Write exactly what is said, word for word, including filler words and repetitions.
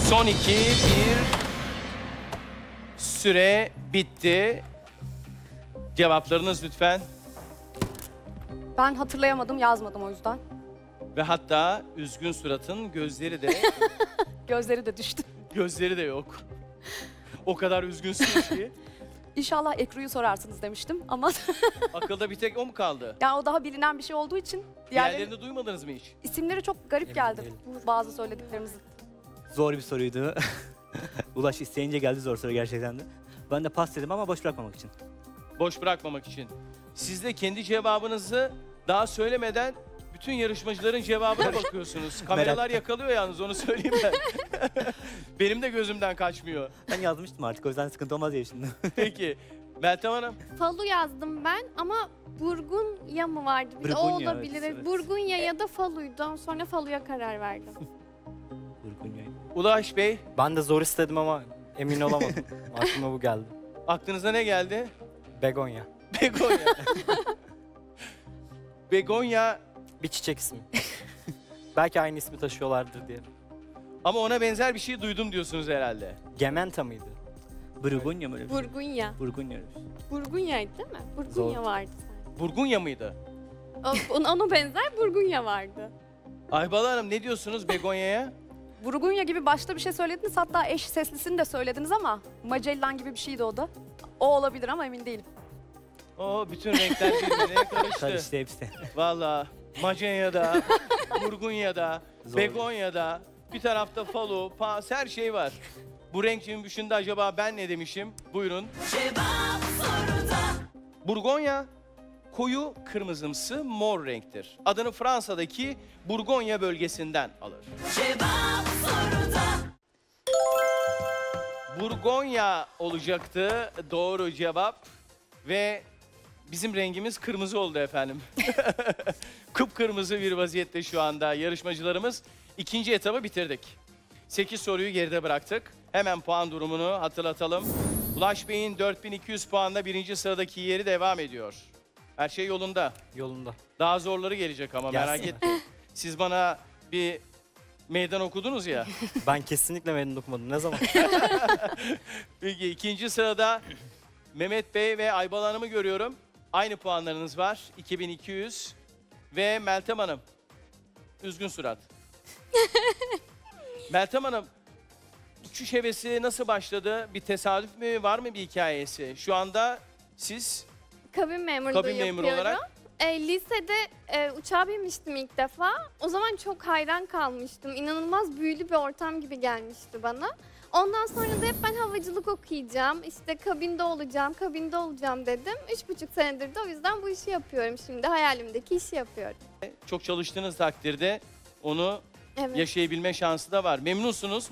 Son iki, bir. Süre bitti. Cevaplarınız lütfen. Ben hatırlayamadım, yazmadım o yüzden. Ve hatta üzgün suratın gözleri de Gözleri de düştü. gözleri de yok. O kadar üzgünsün ki. İnşallah Ekru'yu sorarsınız demiştim ama Akılda bir tek o mu kaldı? yani o daha bilinen bir şey olduğu için diğerleri Diğerlerini duymadınız mı hiç? isimleri çok garip Emin geldi değilim. bu bazı söylediklerimizin. Zor bir soruydu. Ulaş isteyince geldi zor soru gerçekten de. Ben de pas dedim ama boş bırakmamak için. Boş bırakmamak için. Siz de kendi cevabınızı daha söylemeden bütün yarışmacıların cevabına bakıyorsunuz. Kameralar yakalıyor yalnız, onu söyleyeyim ben. Benim de gözümden kaçmıyor. Ben yazmıştım artık o yüzden sıkıntı olmaz diye şimdi. Peki. Meltem Hanım. Falu yazdım ben ama Burgunya mı vardı? Bir de o Burgunya, olabilir. evet, evet. Burgunya ya da Falu'ydu. Sonra Falu'ya karar verdim. Burgunya'yı. Ulaş Bey, Ben de zor istedim ama emin olamadım. Aklıma bu geldi. aklınıza ne geldi? Begonya. Begonya. Begonya Bir çiçek ismi. Belki aynı ismi taşıyorlardır diye. ama ona benzer bir şey duydum diyorsunuz herhalde. Gementa mıydı? Burgunya mı öyle bir şey? Burgunya. Burgunya öyle bir şey. Burgunya'ydı değil mi? Burgunya Zor. vardı sanki. Burgunya mıydı? O- Ona, ona benzer Burgunya vardı. Aybala Hanım ne diyorsunuz Begonya'ya? Burgunya gibi başta bir şey söylediniz, hatta eş seslisini de söylediniz ama Magellan gibi bir şeydi o da. O olabilir ama emin değilim. Oo, bütün renkler birbirine karıştı. Karıştı hepsi. Valla Macenya'da, Burgunya'da, Zor. Begonya'da, bir tarafta Falu, Pas, her şey var. Bu renk cümbüşünde acaba ben ne demişim? Buyurun. Burgonya koyu kırmızımsı mor renktir. Adını Fransa'daki Burgonya bölgesinden alır. Burgonya olacaktı doğru cevap ve bizim rengimiz kırmızı oldu efendim. Kıpkırmızı bir vaziyette şu anda yarışmacılarımız. İkinci etabı bitirdik. sekiz soruyu geride bıraktık. Hemen puan durumunu hatırlatalım. Ulaş Bey'in dört bin iki yüz puanla birinci sıradaki yeri devam ediyor. Her şey yolunda. Yolunda. Daha zorları gelecek ama Gelsin merak mi? etmeyin. Siz bana bir meydan okudunuz ya. Ben kesinlikle meydan okumadım. Ne zaman? Peki ikinci sırada Mehmet Bey ve Aybal Hanım'ı görüyorum. Aynı puanlarınız var. iki bin iki yüz. Ve Meltem Hanım. Üzgün surat. Meltem Hanım, uçuş hevesi nasıl başladı? Bir tesadüf mü? Var mı bir hikayesi? Şu anda siz Kabin memurluğu kabin memuru yapıyorum. olarak E, lisede e, uçağa binmiştim ilk defa. O zaman çok hayran kalmıştım. İnanılmaz büyülü bir ortam gibi gelmişti bana. Ondan sonra da hep ben havacılık okuyacağım, işte kabinde olacağım, kabinde olacağım dedim. Üç buçuk senedir de o yüzden bu işi yapıyorum şimdi. Hayalimdeki işi yapıyorum. çok çalıştığınız takdirde onu Evet. yaşayabilme şansı da var. Memnunsunuz.